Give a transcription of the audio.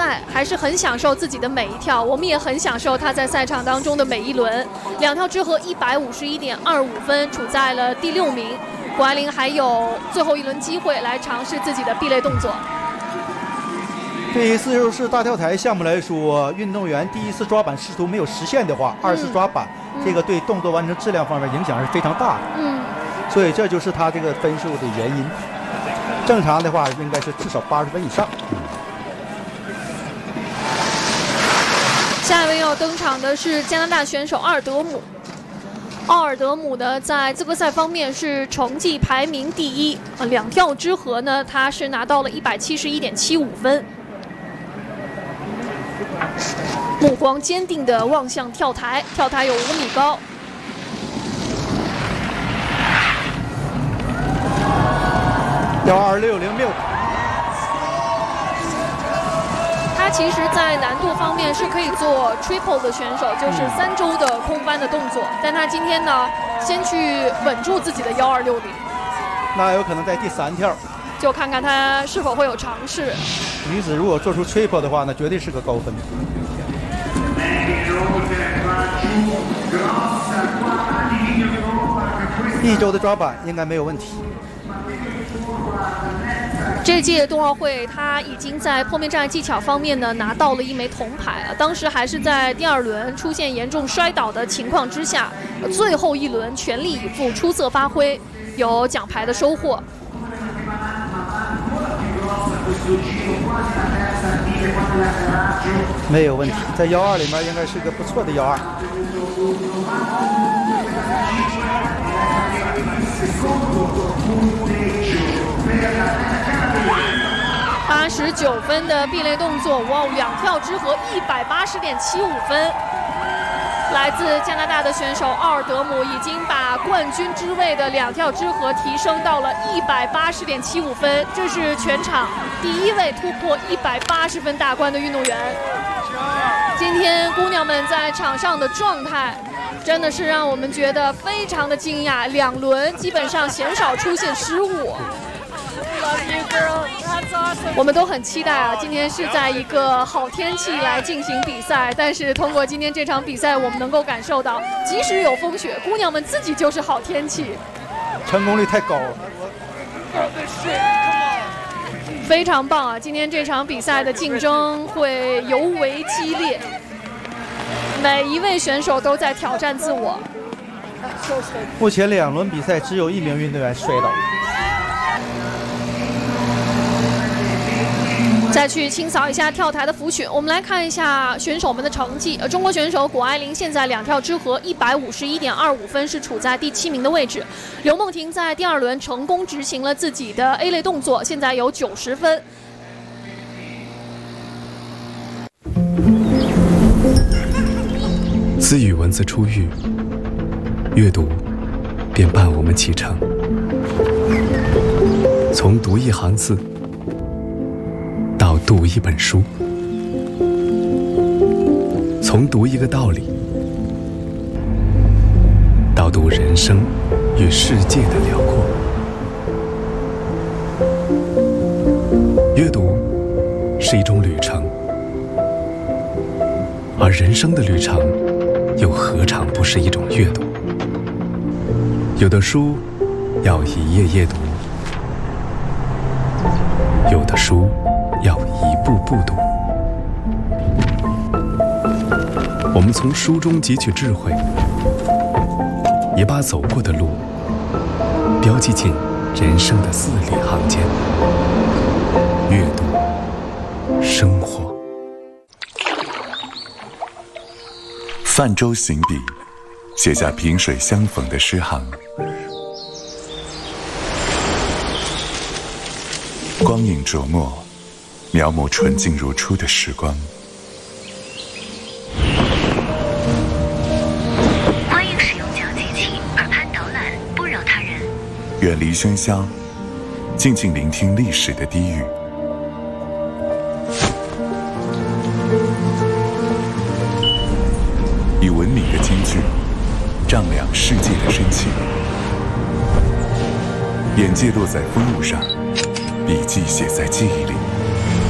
赛，还是很享受自己的每一跳。我们也很享受他在赛场当中的每一轮。2跳之和151.25分，处在了第6名。谷爱凌还有最后一轮机会来尝试自己的 B 类动作。 对于自由式大跳台项目来说，运动员第一次抓板试图没有实现的话，二次抓板，这个对动作完成质量方面影响是非常大的。所以这就是他这个分数的原因。正常的话应该是至少80分以上。 下一位要登场的是加拿大选手奥尔德姆。奥尔德姆呢，在资格赛方面是成绩排名第一，2跳之和呢，他是拿到了171.75分。目光坚定地望向跳台，跳台有5米高。 126.06。 他其实，在难度方面是可以做 triple 的选手，就是3周的空翻的动作。但他今天呢，先去稳住自己的126.0。 那有可能在第3跳。 就看看他是否会有尝试。 女子如果做出 triple 的话，那绝对是个高分。1周的抓板应该没有问题。 这届冬奥会，他已经在坡面站技巧方面呢拿到了1枚铜牌了。当时还是在第2轮出现严重摔倒的情况之下，最后1轮全力以赴，出色发挥，有奖牌的收获。 没有问题，在1.2里面应该是个不错的1.2。 89分的 B 类动作，哇，2跳之和180.75分。来自加拿大的选手奥尔德姆已经把冠军之位的2跳之和提升到了180.75分，这是全场第1位突破180分大关的运动员。今天姑娘们在场上的状态真的是让我们觉得非常的惊讶，2轮基本上鲜少出现失误。我们都很期待啊！今天是在一个好天气来进行比赛，但是通过今天这场比赛，我们能够感受到，即使有风雪，姑娘们自己就是好天气， 成功率太高了， 非常棒啊！今天这场比赛的竞争会尤为激烈，每一位选手都在挑战自我。 目前2轮比赛只有1名运动员摔倒。 再去清扫一下跳台的浮雪，我们来看一下选手们的成绩。中国选手谷爱凌现在2跳之和151.25分，是处在第7名的位置。刘梦婷在第2轮成功执行了自己的 A 类动作，现在有90分。 自语文字出狱，阅读便伴我们启程。从读一行字到读一本书，从读一个道理到读人生与世界的辽阔。阅读是一种旅程，而人生的旅程又何尝不是一种阅读？有的书要一页页读，有的书要一步步读。我们从书中汲取智慧，也把走过的路标记进人生的字里行间。阅读，生活。 泛舟行笔，写下萍水相逢的诗行。光影琢磨，描摹纯净如初的时光。 欢迎使用讲解器，耳畔导览，不扰他人。 远离喧嚣，静静聆听历史的低语。以文明的金句丈量世界的深情。眼界落在风物上，笔记写在记忆里。